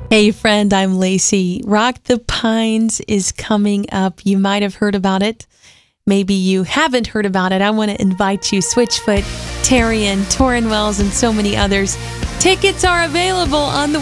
Hey friend, I'm Lacey. Rock the Pines is coming up. You might have heard about it. Maybe you haven't heard about it. I want to invite you, Switchfoot, Terry, and Torrin Wells, and so many others. Tickets are available on the